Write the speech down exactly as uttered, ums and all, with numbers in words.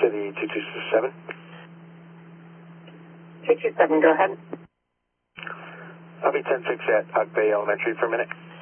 City two two seven. two two seven, go ahead. I'll be ten six at Hog Bay Elementary for a minute.